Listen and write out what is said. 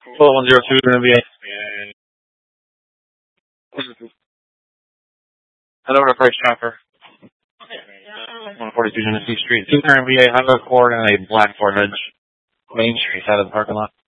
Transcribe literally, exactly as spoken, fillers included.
twelve one zero two, N V A. Head over to Price Chopper. one forty-two Genesee Street. Two N V A, Honda Accord, and a black Ford Edge. Main Street, out of the parking lot.